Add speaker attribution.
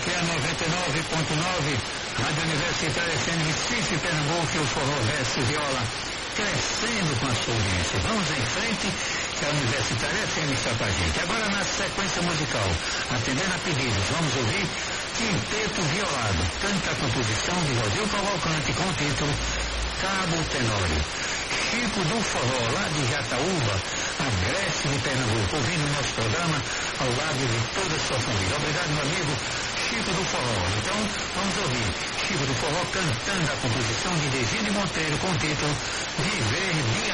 Speaker 1: que é a 99.9, Rádio Universitária FM Recife, Pernambuco, e o Forró Verso Viola, crescendo com a sua audiência. Vamos em frente, que a Universitária FM está com a gente. Agora, na sequência musical, atendendo a pedidos, vamos ouvir Quinteto Violado, canta a composição de Rodil Cavalcante com o título Cabo Tenório. Chico do Forró, lá de Jataúba, Agreste de Pernambuco, ouvindo o nosso programa ao lado de toda a sua família. Obrigado, meu amigo Chico do Forró. Então, vamos ouvir Chico do Forró cantando a composição de Degine Monteiro com o título Viver de